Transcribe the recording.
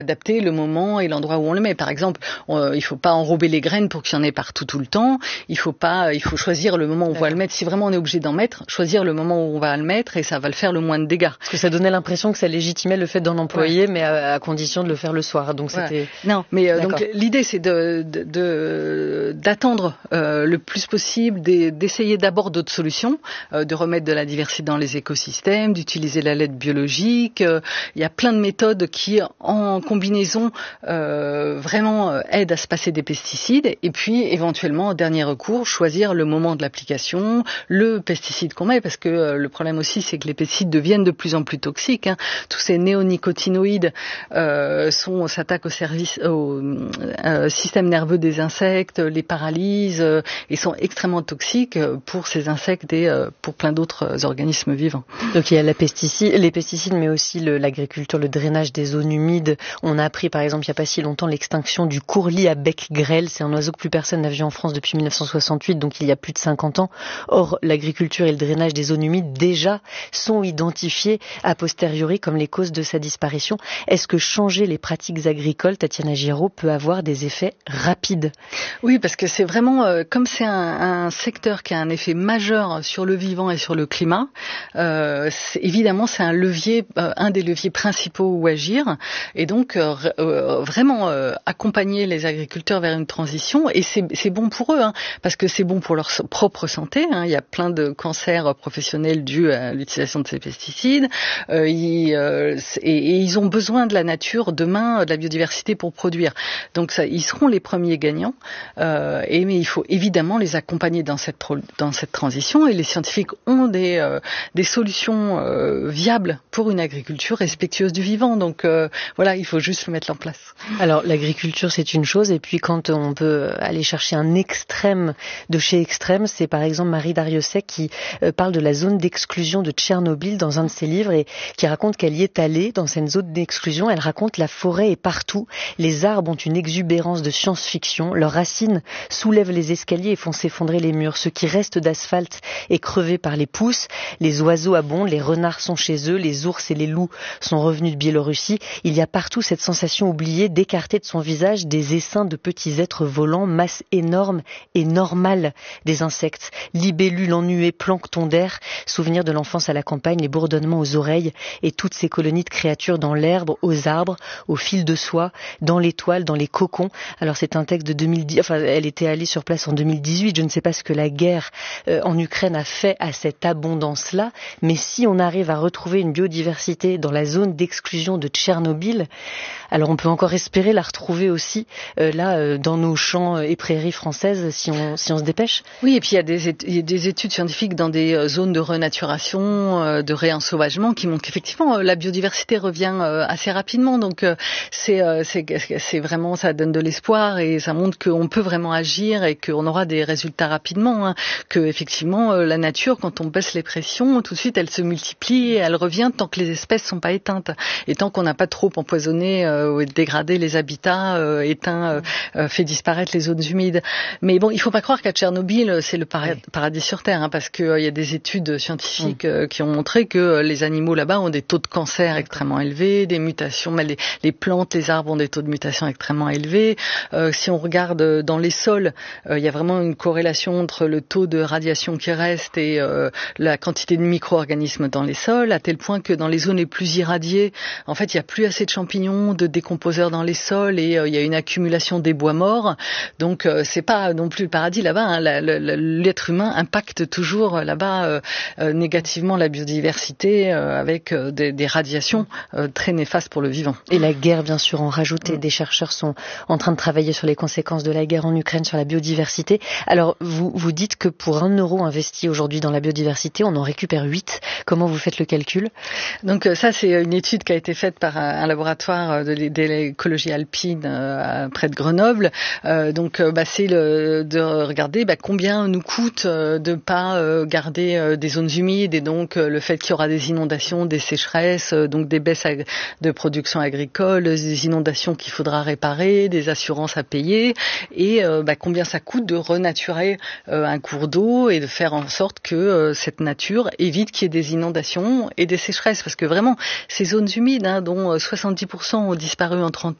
adapter le moment et l'endroit où on le met. Par exemple, il faut pas enrober les graines pour qu'il y en ait partout tout le temps. Il faut choisir le moment où on va le mettre. Si vraiment on est obligé d'en mettre, choisir le moment où on va le mettre et ça va le faire le moins de dégâts. Parce que ça donnait l'impression que ça légitimait le fait d'en employer, mais à condition de le faire le soir. Donc c'était. Non, mais donc l'idée c'est d'attendre le plus possible, d'essayer d'abord d'autres solutions, de remettre de la diversité dans les écosystèmes, d'utiliser la laine biologique. Il y a plein de méthodes qui en combinaison vraiment aide à se passer des pesticides et puis éventuellement en dernier recours choisir le moment de l'application, le pesticide qu'on met parce que le problème aussi c'est que les pesticides deviennent de plus en plus toxiques. Tous ces néonicotinoïdes s'attaquent au système nerveux des insectes, les paralysent et sont extrêmement toxiques pour ces insectes et pour plein d'autres organismes vivants. Donc il y a les pesticides mais aussi l'agriculture, le drainage des zones humides. On a appris par exemple il n'y a pas si longtemps l'extinction du courlis à bec grêle. C'est un oiseau que plus personne n'a vu en France depuis 1968, donc il y a plus de 50 ans. Or, l'agriculture et le drainage des zones humides déjà sont identifiés a posteriori comme les causes de sa disparition. Est-ce que changer les pratiques agricoles, Tatiana Giraud, peut avoir des effets rapides? Oui, parce que c'est vraiment, comme c'est un secteur qui a un effet majeur sur le vivant et sur le climat, évidemment c'est un levier, un des leviers principaux où agir. Et donc vraiment accompagner les agriculteurs vers une transition et c'est bon pour eux parce que c'est bon pour leur propre santé. Il y a plein de cancers professionnels dus à l'utilisation de ces pesticides et ils ont besoin de la nature demain, de la biodiversité pour produire. Donc ils seront les premiers gagnants mais il faut évidemment les accompagner dans cette transition et les scientifiques ont des solutions viables pour une agriculture respectueuse du vivant. Donc voilà, il faut juste le mettre en place. Alors l'agriculture c'est une chose et puis quand on peut aller chercher un extrême de chez extrême, c'est par exemple Marie Darrieussecq qui parle de la zone d'exclusion de Tchernobyl dans un de ses livres et qui raconte qu'elle y est allée dans cette zone d'exclusion. Elle raconte la forêt est partout, les arbres ont une exubérance de science-fiction, leurs racines soulèvent les escaliers et font s'effondrer les murs. Ce qui reste d'asphalte est crevé par les pousses, les oiseaux abondent, les renards sont chez eux, les ours et les loups sont revenus de Biélorussie. Il y a partout cette sensation oubliée d'écarter de son visage des essaims de petits êtres volants, masse énorme et normale des insectes, libellules ennuées, plancton d'air, souvenir de l'enfance à la campagne, les bourdonnements aux oreilles et toutes ces colonies de créatures dans l'herbe, aux arbres, au fil de soie, dans les toiles, dans les cocons. Alors c'est un texte de 2010, enfin elle était allée sur place en 2018, je ne sais pas ce que la guerre en Ukraine a fait à cette abondance-là, mais si on arrive à retrouver une biodiversité dans la zone d'exclusion de Tchernobyl, alors on peut encore espérer la retrouver aussi dans nos champs et prairies françaises si on se dépêche. Oui, et puis il y a des études scientifiques dans des zones de renaturation, de réensauvagement qui montrent qu'effectivement la biodiversité revient assez rapidement. Donc c'est vraiment, ça donne de l'espoir et ça montre qu'on peut vraiment agir et qu'on aura des résultats rapidement. Que effectivement la nature, quand on baisse les pressions, tout de suite elle se multiplie et elle revient tant que les espèces sont pas éteintes et tant qu'on n'a pas trop empoisonné ou dégradé les habitats, fait disparaître les zones humides. Mais bon, il faut pas croire qu'à Tchernobyl c'est le paradis sur Terre, parce que il y a des études scientifiques qui ont montré que les animaux là-bas ont des taux de cancer extrêmement élevés, des mutations, les plantes, les arbres ont des taux de mutation extrêmement élevés. Si on regarde dans les sols, il y a vraiment une corrélation entre le taux de radiation qui reste et la quantité de micro-organismes dans les sols, à tel point que dans les zones les plus irradiées, en fait, il n'y a plus assez de champignons, de décomposeurs dans les sols et il y a une accumulation des bois morts. Donc, c'est pas non plus le paradis là-bas. L'être humain impacte toujours là-bas négativement la biodiversité avec des radiations très néfastes pour le vivant. Et la guerre, bien sûr, en rajouter. Des chercheurs sont en train de travailler sur les conséquences de la guerre en Ukraine sur la biodiversité. Alors, vous dites que pour 1 euro investi aujourd'hui dans la biodiversité, on en récupère 8. Comment vous faites le calcul? Donc ça, c'est une étude qui a été faite par un laboratoire de l'écologie alpine près de Grenoble. C'est de regarder combien nous coûte de pas garder des zones humides et donc le fait qu'il y aura des inondations, des sécheresses, donc des baisses de production agricole, des inondations qu'il faudra réparer, des assurances à payer et combien ça coûte de renaturer un cours d'eau et de faire en sorte que cette nature évite qu'il y ait des inondations et des sécheresses, parce que vraiment ces zones humides dont 70% 30% ont disparu en 30